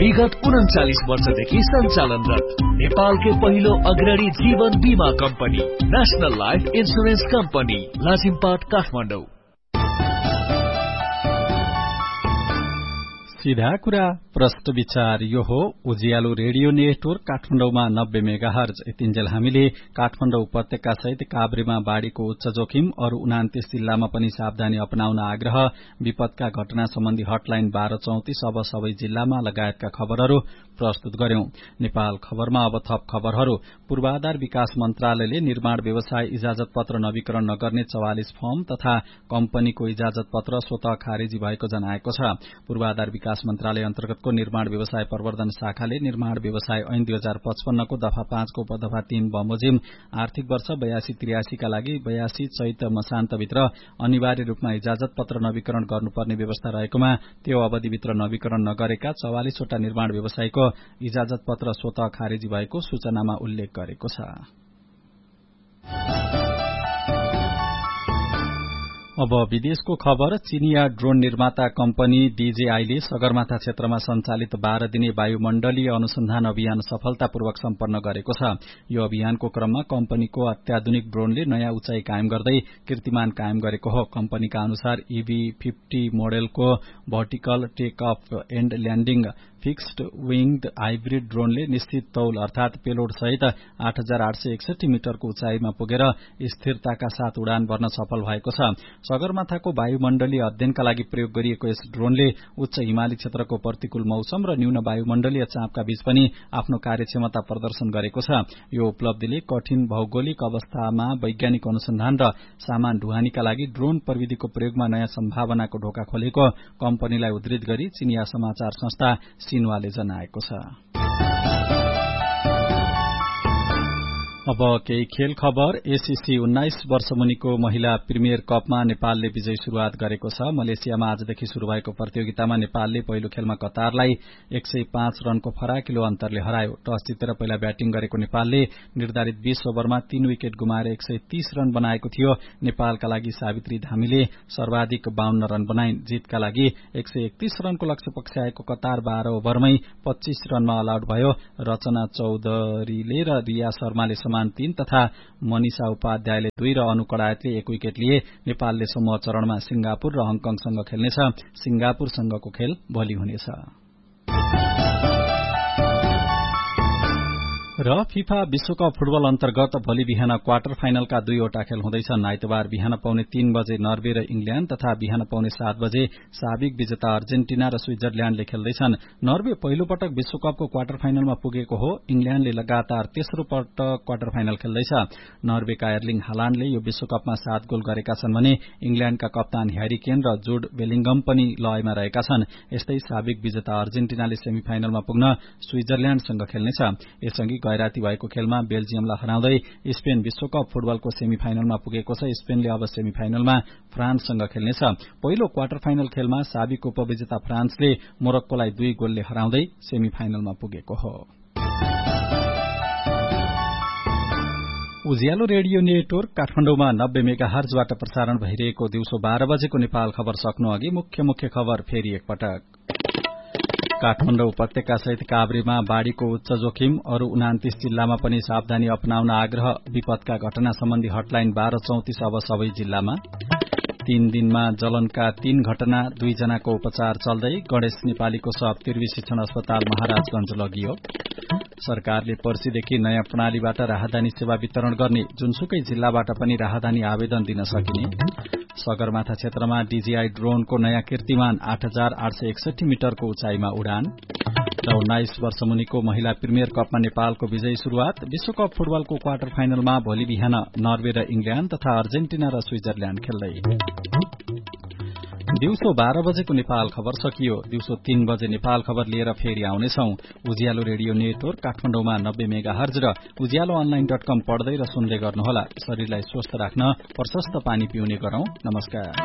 विगत 39 वर्षदेखि सञ्चालनरत नेपालकै पहिलो अग्रणी जीवन बीमा company national life insurance company Lazimpat Kathmandu. सीधा कुरा प्रश्न विचार यो हो उज्यालो रेडियो नेटवर्क काठमाडौँमा 90 मेगाहर्ज। यतिन्जेल हामीले काठमाडौँ उपत्यका सहित काभ्रेमा बाढ़ीको उच्च जोखिम अरू 29 जिल्लामा पनि सावधानी अपनाउन आग्रह, विपदका घटना सम्बन्धी हटलाइन 1234 अब सबै जिल्लामा लगायतका खबरहरू प्रस्तुत गर्यौं। नेपाल खबरमा अब थप खबरहरू। पूर्वाधार विकास मन्त्रालयले निर्माण व्यवसाय इजाजत पत्र नवीकरण नगर्ने 44 फर्म तथा कम्पनीको इजाजत पत्र स्वतः खारेजी भएको जनाएको छ। पूर्वाधार विकास मन्त्रालय अन्तर्गतको निर्माण व्यवसाय प्रवर्धन शाखाले निर्माण व्यवसाय ऐन 2055 को दफा 5 को उपदफा 3 बमोजिम आर्थिक वर्ष 82-83 का लागि 82 चैत मसान्तभित्र अनिवार्य रूपमा इजाजत पत्र नवीकरण गर्नुपर्ने व्यवस्था रहेकोमा त्यो अवधिभित्र नवीकरण नगरेका 44 वटा निर्माण व्यवसायको इजाजत पत्र स्वतः खारेजी भएको सूचनामा उल्लेख गरेको छ। अब विदेशको खबर। चीनिया ड्रोन निर्माता कम्पनी DJI ले सगरमाथा क्षेत्रमा सञ्चालित 12 दिने वायुमण्डलीय अनुसन्धान अभियान सफलतापूर्वक सम्पन्न गरेको छ। यो अभियानको क्रममा कम्पनीको अत्याधुनिक ड्रोनले नयाँ उचाइ कायम गर्दै कीर्तिमान कायम गरेको हो। कम्पनीका अनुसार EV50 मोडेलको vertical take off and landing fixed winged hybrid ड्रोनले निश्चित तौल अर्थात पेलोड सहित 8861 मिटरको उचाइमा पुगेर स्थिरताका साथ उडान भर्न सफल भएको छ। सगरमाथाको वायुमण्डलीय अध्ययनका लागि प्रयोग गरिएको यस ड्रोनले उच्च हिमाली क्षेत्रको प्रतिकूल मौसम र न्यून वायुमण्डलीय चापका बीच पनि आफ्नो कार्यक्षमता प्रदर्शन गरेको छ। यो उपलब्धिले कठिन भौगोलिक अवस्थामा वैज्ञानिक अनुसन्धान र सामान ढुवानीका लागि ड्रोन प्रविधिको प्रयोगमा नयाँ सम्भावनाको ढोका खोलेको कम्पनीलाई उद्धृत गरी चिनिया समाचार संस्था सिन्वाले जनाएको छ। अब केही खेल खबर। एसीसी 19 वर्ष मुनिको महिला प्रिमियर कपमा नेपालले विजयी शुरूआत गरेको छ। मलेसियामा आजदेखि शुरू भएको प्रतियोगितामा नेपालले पहिलो खेलमा कतारलाई 105 रनको फराकिलो अन्तरले हरायो। टस जितेर पहिला ब्याटिङ गरेको नेपालले निर्धारित 20 ओभरमा 3 विकेट गुमाएर 130 रन बनाएको थियो। नेपालका लागि सावित्री धामीले सर्वाधिक 52 रन बनाइन्। जितका लागि 131 रनको लक्ष्य पक्षाएको कतार 12 ओभरमै 25 रनमा अल आउट भयो। रचना चौधरीले र रिया शर्माले 3 तथा मनिषा उपाध्यायले 2 र अनु कडायतले 1 विकेट लिए। नेपालले समूह चरणमा सिंगापुर र हङकङसँग खेल्नेछ। सिंगापुरसँगको खेल भोलि हुनेछ। र फिफा विश्वकप फुटबल अन्तर्गत भोलि बिहान क्वार्टर फाइनलका 2 वटा खेल हुँदैछन्। आइतबार बिहान पाउने 3 बजे नर्वे र इंग्ल्याण्ड तथा बिहान पाउने 7 बजे साबिक विजेता अर्जेन्टिना र स्विजरल्याण्डले खेल्दैछन्। नर्वे पहिलो पटक विश्वकपको क्वार्टर फाइनलमा पुगेको हो। इंग्ल्याण्डले लगातार तेस्रो पटक क्वार्टर फाइनल खेल्दैछ। नर्वेका एर्लिङ हालाण्डले यो विश्वकपमा 7 गोल गरेका छन् भने इंग्ल्याण्डका कप्तान ह्यारी केन र जुड बेलिंगम पनि लयमा रहेका छन्। यस्तै साबिक विजेता अर्जेन्टिनाले सेमिफाइनलमा पुग्न स्विजरल्याण्डसँग खेल्नेछ। यसअघि गैराती भएको खेलमा बेल्जियमलाई हराउँदै स्पेन विश्वकप फुटबलको सेमिफाइनलमा पुगेको छ। स्पेनले अब सेमिफाइनलमा फ्रान्ससँग खेल्नेछ। पहिलो क्वार्टर फाइनल खेलमा साबिक उपविजेता फ्रान्सले मोरक्कोलाई 2 गोलले हराउँदै सेमिफाइनलमा पुगेको हो। उज्यालो रेडियो नेटवर्क काठमाडौँमा 90 मेगाहर्जबाट प्रसारण भइरहेको दिउँसो 12 बजेको नेपाल खबर सक्नु अघि मुख्य खबर फेरि एकपटक। काठमाडौँ उपत्यका सहित काभ्रेमा बाढ़ीको उच्च जोखिम अरू 29 जिल्लामा पनि सावधानी अपनाउन आग्रह, विपदका घटना सम्बन्धी हटलाइन 1234 अब सबै जिल्लामा। 3 दिनमा जलनका 3 घटना, 2 जनाको उपचार चल्दै। गणेश नेपालीको शव तिर्वी शिक्षण अस्पताल महाराजगंज लगियो। सरकारले पर्सीदेखि नयाँ प्रणालीबाट राहदानी सेवा वितरण गर्ने, जुनसुकै जिल्लाबाट पनि राहदानी आवेदन दिन सकिने। सगरमाथा क्षेत्रमा DJI ड्रोनको नयाँ कीर्तिमान 8861 मिटरको उचाइमा उडान। र 19 वर्ष मुनिको महिला प्रिमियर कपमा नेपालको विजयी शुरूआत। विश्वकप फुटबलको क्वार्टर फाइनलमा भोलि बिहान नर्वे र इंग्ल्याण्ड तथा अर्जेन्टिना र स्विजरल्याण्ड खेल्दै। दिउँसो 12 बजेको नेपाल खबर सकियो। दिउँसो 3 बजे नेपाल खबर लिएर फेरि आउनेछौं। उज्यालो रेडियो नेटवर्क काठमाडौँमा 90 मेगाहर्ज र उज्यालो online.com पढ्दै र सुन्दै गर्नुहोला। शरीरलाई स्वस्थ राख्न प्रशस्त पानी पिउने गरौं। नमस्कार।